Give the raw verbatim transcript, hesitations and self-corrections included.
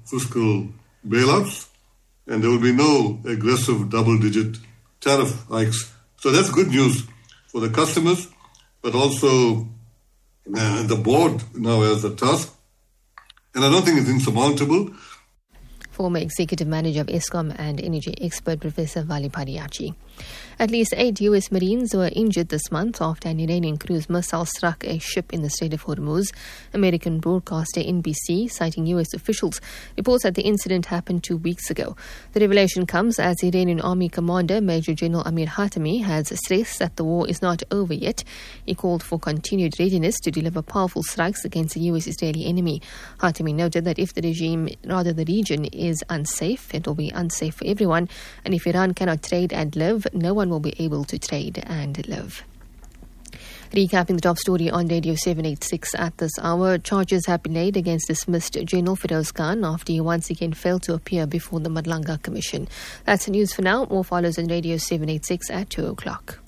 fiscal bailouts, and there will be no aggressive double-digit tariff hikes. So that's good news for the customers, but also uh, the board now has a task, and I don't think it's insurmountable. Former Executive Manager of Eskom and energy expert Professor Vali Padiachi. At least eight U S Marines were injured this month after an Iranian cruise missile struck a ship in the Strait of Hormuz. American broadcaster N B C, citing U S officials, reports that the incident happened two weeks ago. The revelation comes as Iranian Army Commander Major General Amir Hatami has stressed that the war is not over yet. He called for continued readiness to deliver powerful strikes against the U S-Israeli enemy. Hatami noted that if the regime, rather the region, is unsafe, it will be unsafe for everyone, and if Iran cannot trade and live, no one will be able to trade and live. Recapping the top story on Radio seven eighty-six at this hour, charges have been laid against dismissed General Feroz Khan after he once again failed to appear before the Madlanga Commission. That's the news for now. More follows on Radio seven eighty-six at two o'clock.